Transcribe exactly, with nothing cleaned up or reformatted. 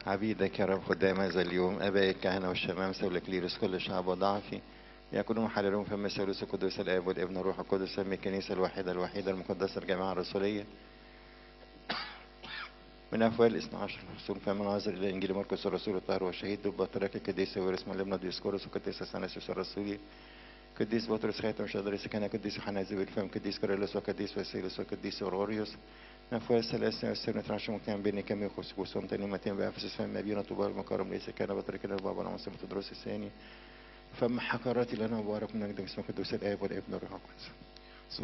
عبيدك يا رب خدام هذا اليوم، ابائي الكهنه والشمامسه والاكليروس كل شعب وضعفي يكونوا محررون فم الثالوث القدوس الاب والابن والروح القدس، سمي الكنيسه الواحده الوحيده المقدسه الجماعه الرسوليه من افواه الاثنى عشر الرسول، فمن ناظر الى انجيل مرقس الرسول الطاهر والشهيد بالبطريرك القديس ويرس ملمنا ديسكورس وقديس اثناسيوس الرسولي، قديس بطرس خاتم شهداء سكنة، قديس يوحنا ذوي الفم، قديس كارلوس وقديس واسيلوس وقديس اوروريوس، نفوس الثلاثة والسنة ترعش مكان بين كم يخص وصوم تنمتين بأفسس فم مبينة طوبى المكارم ليس كان بطريق البابا نعم سمة الدروس الثاني، فم حقراتي لنا مبارك من نجد اسمك قدوس الآب والابن والروح القدس.